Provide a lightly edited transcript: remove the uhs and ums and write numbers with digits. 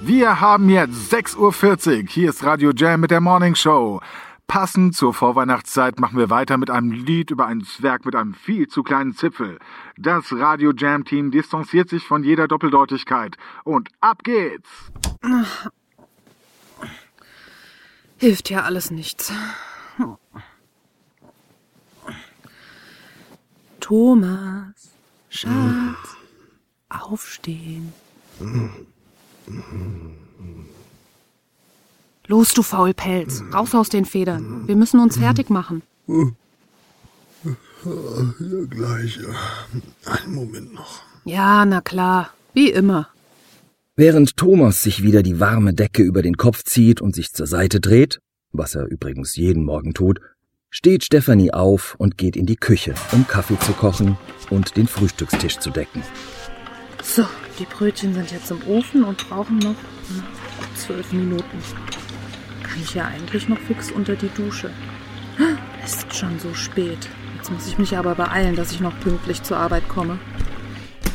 Wir haben jetzt 6:40 Uhr. Hier ist Radio Jam mit der Morning Show. Passend zur Vorweihnachtszeit machen wir weiter mit einem Lied über einen Zwerg mit einem viel zu kleinen Zipfel. Das Radio Jam Team distanziert sich von jeder Doppeldeutigkeit. Und ab geht's! Hilft ja alles nichts. Thomas, Schatz, aufstehen. Los, du Faulpelz, raus aus den Federn. Wir müssen uns fertig machen. Ja, gleich. Einen Moment noch. Ja, na klar, wie immer. Während Thomas sich wieder die warme Decke über den Kopf zieht und sich zur Seite dreht, was er übrigens jeden Morgen tut, steht Stefanie auf und geht in die Küche, um Kaffee zu kochen und den Frühstückstisch zu decken. So, die Brötchen sind jetzt im Ofen und brauchen noch 12 Minuten. Kann ich ja eigentlich noch fix unter die Dusche. Es ist schon so spät. Jetzt muss ich mich aber beeilen, dass ich noch pünktlich zur Arbeit komme.